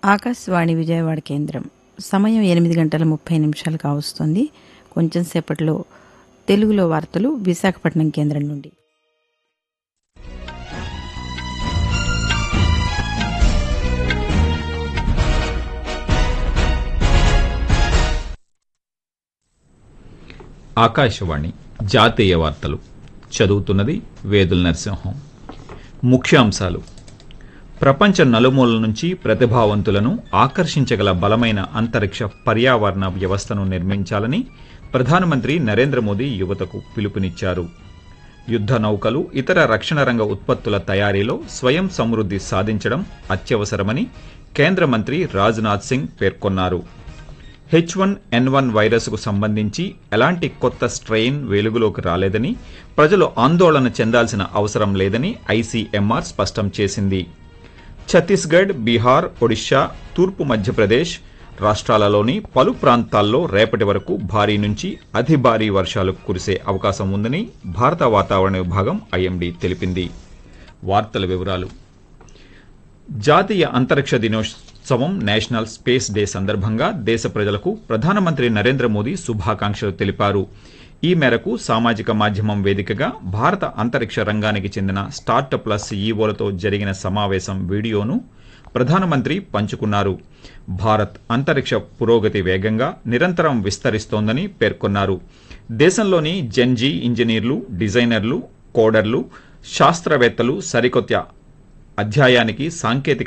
ఆకాశవాణి విజయవాడ కేంద్రం. సమయం 8:30 కావస్తుంది. కొంచెం సేపట్లో తెలుగులో వార్తలు విశాఖపట్నం కేంద్రం నుండి. ఆకాశవాణి జాతీయ వార్తలు చదువుతున్నది వేదుల నరసింహం. ముఖ్యాంశాలు: ప్రపంచ నలుమూలల నుంచి ప్రతిభావంతులను ఆకర్షించగల బలమైన అంతరిక్ష పర్యావరణ వ్యవస్థను నిర్మించాలని ప్రధానమంత్రి నరేంద్ర మోదీ యువతకు పిలుపునిచ్చారు. యుద్ధ నౌకలు, ఇతర రక్షణ రంగ ఉత్పత్తుల తయారీలో స్వయం సమృద్ధి సాధించడం అత్యవసరమని కేంద్ర మంత్రి రాజ్నాథ్ సింగ్ పేర్కొన్నారు. H1N1 వైరస్కు సంబంధించి ఎలాంటి కొత్త స్ట్రెయిన్ వెలుగులోకి రాలేదని, ప్రజలు ఆందోళన చెందాల్సిన అవసరం లేదని ICMR స్పష్టం చేసింది. ఛత్తీస్గఢ్, బీహార్, ఒడిషా, తూర్పు మధ్యప్రదేశ్ రాష్ట్రాలలోని పలు ప్రాంతాల్లో రేపటి వరకు భారీ నుంచి అతి భారీ వర్షాలు కురిసే అవకాశం ఉందని భారత వాతావరణ విభాగం IMD తెలిపింది. వార్తల వివరాలు: జాతీయ అంతరిక్ష దినోత్సవం నేషనల్ స్పేస్ డే సందర్భంగా దేశ ప్రజలకు ప్రధానమంత్రి నరేంద్ర మోదీ శుభాకాంక్షలు తెలిపారు. ఈ మేరకు సామాజిక మాధ్యమం వేదికగా భారత అంతరిక్ష రంగానికి చెందిన స్టార్టప్ల CEOలతో జరిగిన సమావేశం వీడియోను ప్రధానమంత్రి పంచుకున్నారు. భారత్ అంతరిక్ష పురోగతి వేగంగా నిరంతరం విస్తరిస్తోందని పేర్కొన్నారు. దేశంలోని జెన్జీ ఇంజనీర్లు, డిజైనర్లు, కోడర్లు, శాస్త్రవేత్తలు సరికొత్త అధ్యాయానికి సాంకేతిక